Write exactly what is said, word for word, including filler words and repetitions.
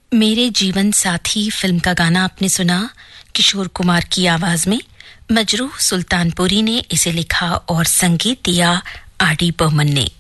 मेरे जीवन साथी फिल्म का गाना आपने सुना किशोर कुमार की आवाज में। मजरूह सुल्तानपुरी ने इसे लिखा और संगीत दिया आर डी बर्मन ने।